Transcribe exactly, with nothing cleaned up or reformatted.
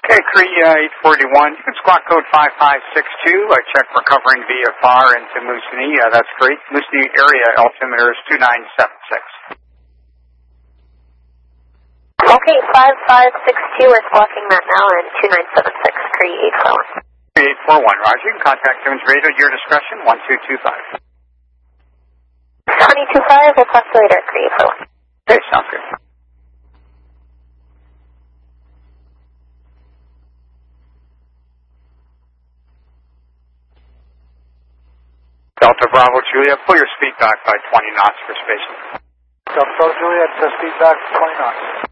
Okay, Cree uh, eight forty-one. You can squawk code five five six two. I check recovering via F A R into Moosonee. Uh, that's great. Moosonee area altimeter is two nine seven six. Okay, five five six two. We're squawking that now in two nine seven six, Cree eight four one. Cree eight four one, Roger. You can contact Simmons Radio at your discretion, one two two five. Twenty two five. We'll talk to you later, Cree eight four one. Okay, sounds good. Delta Bravo Juliet, pull your speed back by twenty knots for spacing. Delta Bravo Juliet, uh, speed back twenty knots.